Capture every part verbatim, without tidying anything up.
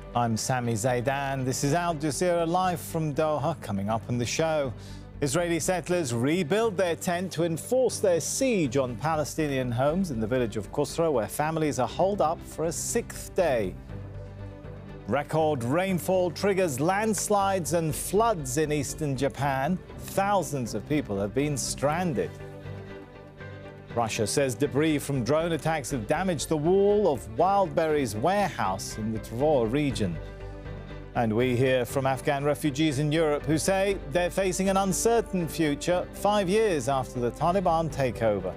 I'm Sami Zaidan. This is Al Jazeera live from Doha. Coming up on the show, Israeli settlers rebuild their tent to enforce their siege on Palestinian homes in the village of Qusra, where families are holed up for a sixth day. Record rainfall triggers landslides and floods in eastern Japan. Thousands of people have been stranded. Russia says debris from drone attacks have damaged the wall of Wildberries warehouse in the Tver region. And we hear from Afghan refugees in Europe who say they're facing an uncertain future five years after the Taliban takeover.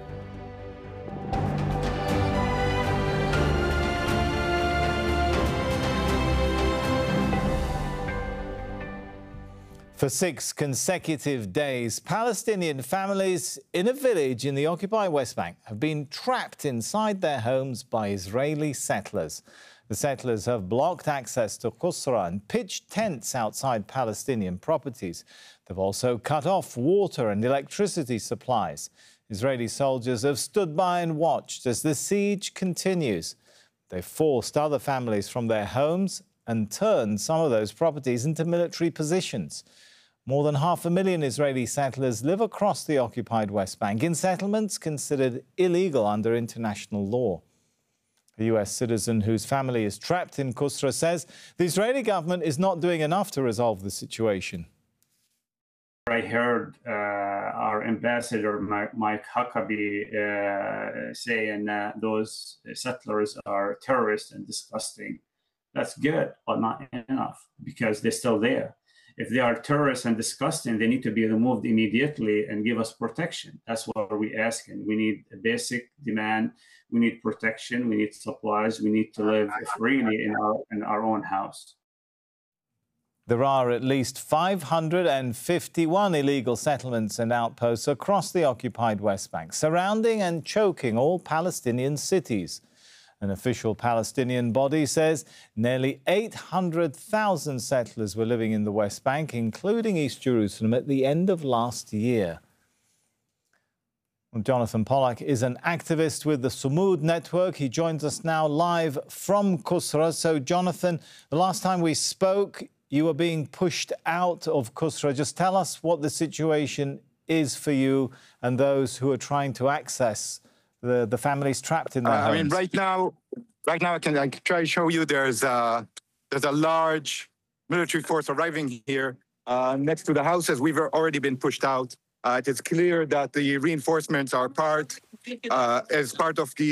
For six consecutive days, Palestinian families in a village in the occupied West Bank have been trapped inside their homes by Israeli settlers. The settlers have blocked access to Qusra and pitched tents outside Palestinian properties. They've also cut off water and electricity supplies. Israeli soldiers have stood by and watched as the siege continues. They've forced other families from their homes and turned some of those properties into military positions. More than half a million Israeli settlers live across the occupied West Bank in settlements considered illegal under international law. A U S citizen whose family is trapped in Qusra says the Israeli government is not doing enough to resolve the situation. I heard uh, our ambassador, Mike Huckabee, uh, saying uh, those settlers are terrorists and disgusting. That's good, but not enough, because they're still there. If they are terrorists and disgusting, they need to be removed immediately and give us protection. That's what we're asking. We need a basic demand. We need protection. We need supplies. We need to live freely in our, in our own house. There are at least five hundred fifty-one illegal settlements and outposts across the occupied West Bank, surrounding and choking all Palestinian cities. An official Palestinian body says nearly eight hundred thousand settlers were living in the West Bank, including East Jerusalem, at the end of last year. Well, Jonathan Pollack is an activist with the Sumud Network. He joins us now live from Qusra. So, Jonathan, the last time we spoke, you were being pushed out of Qusra. Just tell us what the situation is for you and those who are trying to access the, the families trapped in their uh, homes. I mean, right now, right now I can, I can try to show you there's a, there's a large military force arriving here uh, next to the houses. We've already been pushed out. Uh, it is clear that the reinforcements are part, uh, as part of the